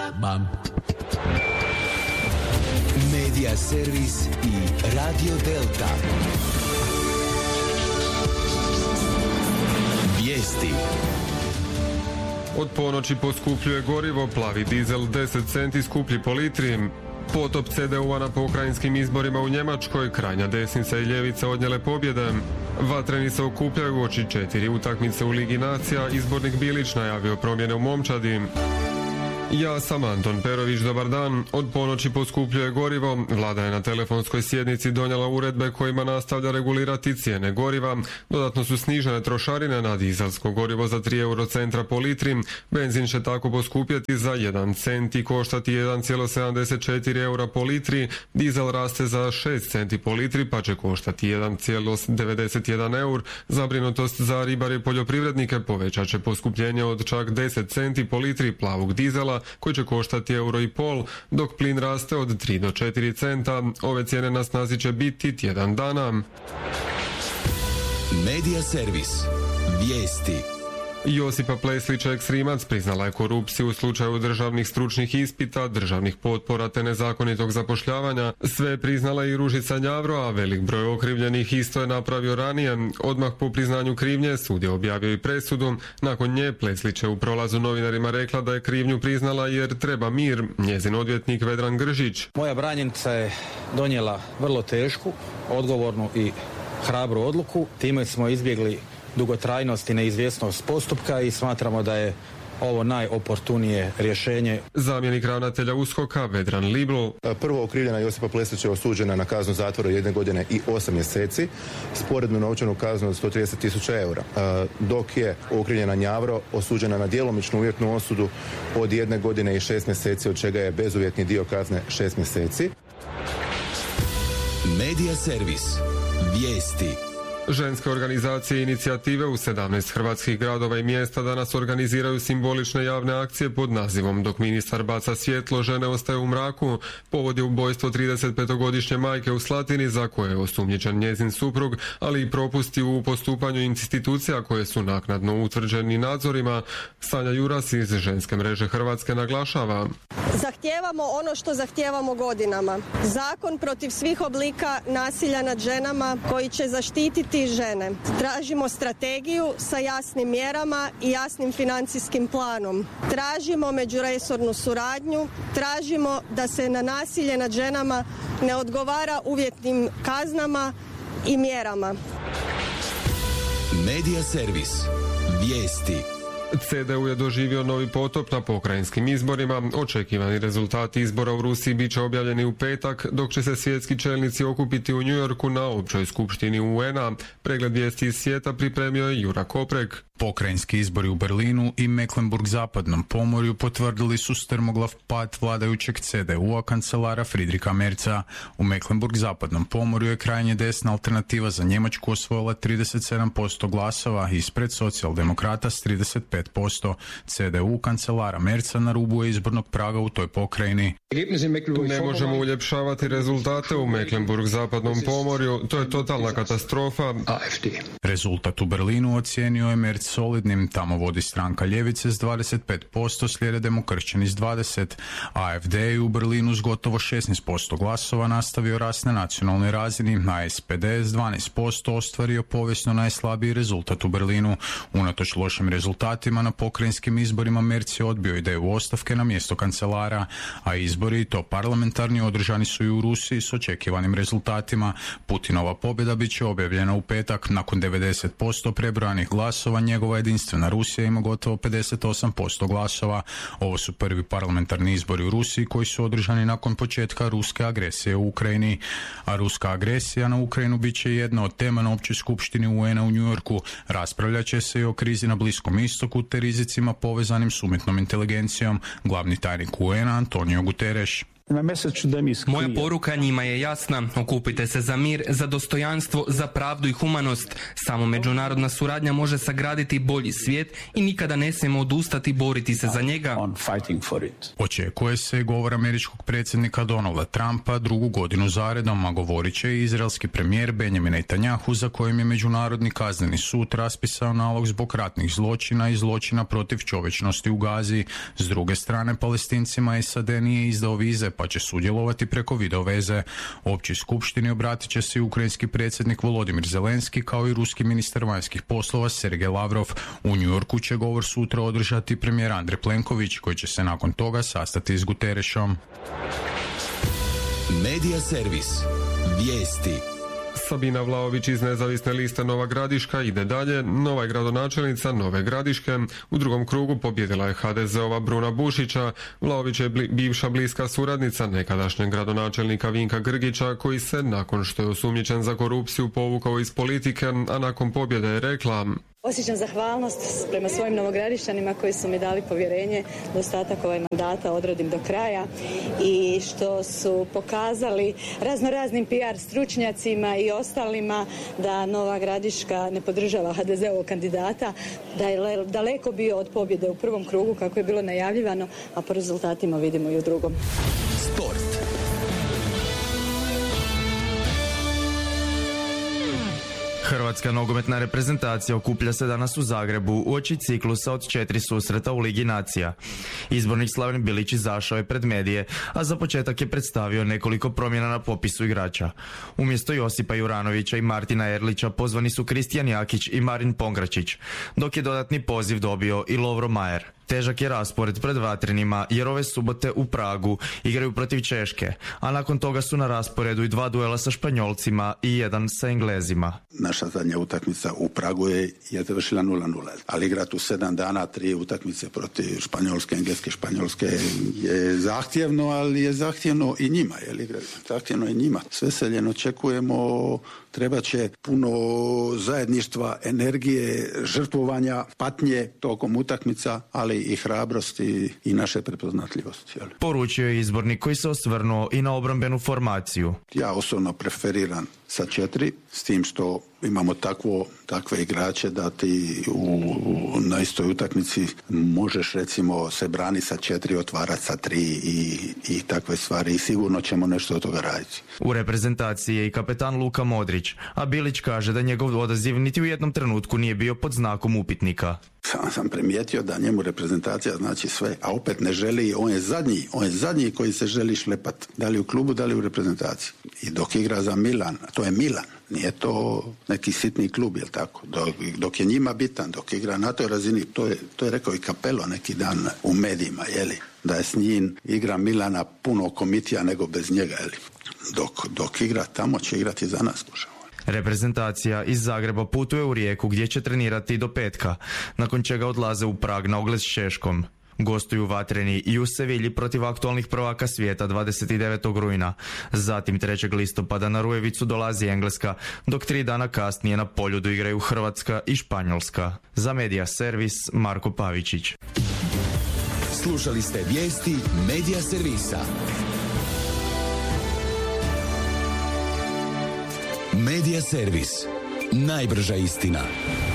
Bam. Medija servis i Radio Delta. Vijesti. Od ponoći poskupljuje gorivo, plavi dizel 10 centi skuplji po litri. Potop CDU-a na pokrajinskim izborima u Njemačkoj, krajnja desnica i ljevica odnijele pobjede. Vatreni se okupljaju uoči 4 utakmice u Ligi nacija, izbornik Bilić najavio promjene u momčadi. Ja sam Anton Perović, dobar dan. Od ponoći poskupljuje gorivo. Vlada je na telefonskoj sjednici donijela uredbe kojima nastavlja regulirati cijene goriva. Dodatno su snižene trošarine na dizelsko gorivo za 3 eurocentra po litri. Benzin će tako poskupjeti za 1 cent i koštati 1,74 eura po litri. Dizel raste za 6 centi po litri pa će koštati 1,91 eur. Zabrinutost za ribare i poljoprivrednike povećat će poskupljenje od čak 10 centi po litri plavog dizela koji će koštati €1,5, dok plin raste od 3 do 4 centa. Ove cijene na snazi će biti tjedan dana. Medija servis. Vijesti. Josipa Pleslića ekstrimac priznala je korupciju u slučaju državnih stručnih ispita, državnih potpora te nezakonitog zapošljavanja. Sve je priznala i Ružica Njavro, a velik broj okrivljenih isto je napravio ranije. Odmah po priznanju krivnje sud je objavio i presudu. Nakon nje Pleslić je u prolazu novinarima rekla da je krivnju priznala jer treba mir. Njezin odvjetnik Vedran Gržić. Moja branjenica je donijela vrlo tešku, odgovornu i hrabru odluku. Time smo izbjegli dugotrajnost i neizvjesnost postupka i smatramo da je ovo najoportunije rješenje. Zamjenik ravnatelja USKOK-a Vedran Libl. Prvo okrivljena Josipa Pleslić je osuđena na kaznu zatvora 1 godine i 8 mjeseci, sporednu novčanu kaznu od 130.000 eura, dok je okrivljena Njavro osuđena na djelomičnu uvjetnu osudu od 1 godine i 6 mjeseci, od čega je bezuvjetni dio kazne 6 mjeseci. Medija servis. Vijesti. Ženske organizacije i inicijative u 17 hrvatskih gradova i mjesta danas organiziraju simbolične javne akcije pod nazivom Dok ministar baca svjetlo, žene ostaju u mraku. Povod je ubojstvo 35-godišnje majke u Slatini za koje je osumnjičen njezin suprug, ali i propusti u postupanju institucija koje su naknadno utvrđeni nadzorima. Sanja Juras iz Ženske mreže Hrvatske naglašava. Zahtijevamo ono što zahtijevamo godinama. Zakon protiv svih oblika nasilja nad ženama koji će zaštititi žene. Tražimo strategiju sa jasnim mjerama i jasnim financijskim planom. Tražimo međuresornu suradnju, tražimo da se na nasilje nad ženama ne odgovara uvjetnim kaznama i mjerama. Medija servis. Vijesti. CDU je doživio novi potop na pokrajinskim izborima. Očekivani rezultati izbora u Rusiji bit će objavljeni u petak, dok će se svjetski čelnici okupiti u New Yorku na općoj skupštini UN-a. Pregled vijesti iz svijeta pripremio je Jura Koprek. Pokrajinski izbori u Berlinu i Mecklenburg-zapadnom pomorju potvrdili su strmoglav pad vladajućeg CDU-a kancelara Friedricha Merza. U Mecklenburg-zapadnom pomorju je krajnje desna alternativa za Njemačku osvojila 37% glasova ispred socijaldemokrata s 35%. CDU kancelara Merza na rubu je izbornog praga u toj pokrajini. Ne možemo uljepšavati rezultate u Mecklenburg-zapadnom pomorju, to je totalna katastrofa. Rezultat u Berlinu ocijenio je Merz solidnim, tamo vodi stranka ljevice s 25%, slijede demokršćani s 20%. AfD je u Berlinu s gotovo 16% glasova nastavio rast na nacionalnoj razini, a SPD s 12% ostvario povijesno najslabiji rezultat u Berlinu. Unatoč lošim rezultatima na pokrajinskim izborima Merz je odbio ideju ostavke na mjesto kancelara, a izbori, to parlamentarni, održani su i u Rusiji s očekivanim rezultatima. Putinova pobjeda bit će objavljena u petak. Nakon 90% prebrojanih glasova, njegova jedinstvena Rusija ima gotovo 58% glasova. Ovo su prvi parlamentarni izbori u Rusiji koji su održani nakon početka ruske agresije u Ukrajini. A ruska agresija na Ukrajinu bit će jedna od tema na općoj skupštini UN-a u New Yorku. Raspravljat će se i o krizi na Bliskom istoku te rizicima povezanim s umjetnom inteligencijom. Glavni tajnik UN-a Antonio Guterres. Moja poruka njima je jasna. Okupite se za mir, za dostojanstvo, za pravdu i humanost. Samo međunarodna suradnja može sagraditi bolji svijet i nikada ne smijemo odustati boriti se za njega. Očekuje se govor američkog predsjednika Donalda Trumpa drugu godinu zaredom, a govorit će i izraelski premijer Benjamin Netanjahu, za kojim je Međunarodni kazneni sud raspisao nalog zbog ratnih zločina i zločina protiv čovječnosti u Gazi. S druge strane, Palestincima SAD nije izdao vize, pa će sudjelovati preko videoveze. Općoj skupštini obratit će se i ukrajinski predsjednik Volodimir Zelenski, kao i ruski ministar vanjskih poslova Sergej Lavrov. U New Yorku će govor sutra održati premijer Andrej Plenković, koji će se nakon toga sastati s Guterešom. Medija servis. Vijesti. Sabina Vlaović iz nezavisne liste Nova Gradiška ide dalje. Nova je gradonačelnica Nove Gradiške. U drugom krugu pobjedila je HDZ-ova Bruna Bušića. Vlaović je bivša bliska suradnica nekadašnjeg gradonačelnika Vinka Grgića, koji se, nakon što je osumnjičen za korupciju, povukao iz politike, a nakon pobjede je rekla: Osjećam zahvalnost prema svojim novogradišćanima koji su mi dali povjerenje da ostatak ovaj mandata odradim do kraja i što su pokazali raznoraznim PR stručnjacima i ostalima da Nova Gradiška ne podržava HDZ-ovog kandidata, da je daleko bio od pobjede u prvom krugu kako je bilo najavljivano, a po rezultatima vidimo i u drugom. Sport. Hrvatska nogometna reprezentacija okuplja se danas u Zagrebu uoči ciklusa od 4 susreta u Ligi nacija. Izbornik Slaven Bilić izašao je pred medije, a za početak je predstavio nekoliko promjena na popisu igrača. Umjesto Josipa Juranovića i Martina Erlića pozvani su Kristijan Jakić i Marin Pongračić, dok je dodatni poziv dobio i Lovro Majer. Težak je raspored pred vatrenima jer ove subote u Pragu igraju protiv Češke, a nakon toga su na rasporedu i 2 duela sa Španjolcima i 1 sa Englezima. Naša zadnja utakmica u Pragu je završila 0-0, ali igrati u 7 dana 3 utakmice protiv Španjolske, Engleske, Španjolske je zahtjevno, ali je zahtjevno i njima. Zahtjevno i njima. S veseljem očekujemo, treba će puno zajedništva, energije, žrtvovanja, patnje tokom utakmica, ali i hrabrosti i naše prepoznatljivosti. Poručio je izbornik koji se osvrnuo i na obrambenu formaciju. Ja osobno preferiram sa 4, s tim što imamo takve igrače da ti na istoj utakmici možeš recimo se brani sa 4, otvarati sa 3 i takve stvari i sigurno ćemo nešto od toga raditi. U reprezentaciji je i kapetan Luka Modrić, a Bilić kaže da njegov odaziv niti u jednom trenutku nije bio pod znakom upitnika. Sam primijetio da njemu reprezentacija znači sve, a opet ne želi, on je zadnji koji se želi šlepati, da li u klubu, da li u reprezentaciji. I dok igra za Milan, to je Milan, nije to neki sitni klub, jel tako? Dok je njima bitan, dok igra na toj razini, to je rekao i Capello neki dan u medijima, jeli, da je s njim igra Milana puno komitija nego bez njega, jeli. Dok igra tamo će igrati za nas, možemo. Reprezentacija iz Zagreba putuje u Rijeku gdje će trenirati do petka, nakon čega odlaze u Prag na ogled s Češkom. Gostuju vatreni i u Sevilji protiv aktualnih prvaka svijeta 29. rujna. Zatim 3. listopada na Rujevicu dolazi Engleska, dok 3 dana kasnije na Poljudu igraju Hrvatska i Španjolska. Za Medija servis Marko Pavičić. Slušali ste vijesti Medija servisa. Medija servis. Najbrža istina.